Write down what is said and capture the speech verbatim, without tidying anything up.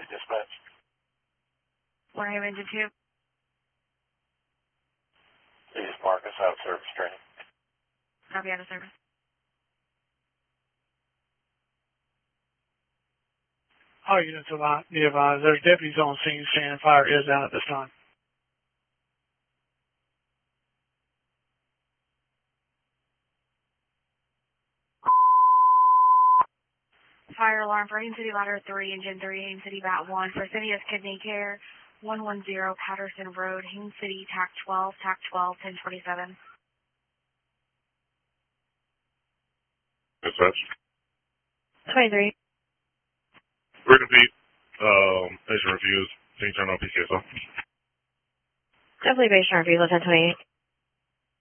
dispatch. One A engine two. Please Marcus out of service training. Copy, out of service. All units are be advised, there's deputies on scene saying fire is out at this time. Fire alarm for Haines City Ladder three, Engine three, Haines City Bat one, for Fresenius Kidney Care, one one zero Patterson Road, Haines City, T A C twelve, T A C twelve, ten twenty-seven. Dispatch. twenty-three. Repeat. Um, agent reviews. Can you turn on P C S off? Definitely based on review, ten twenty-eight.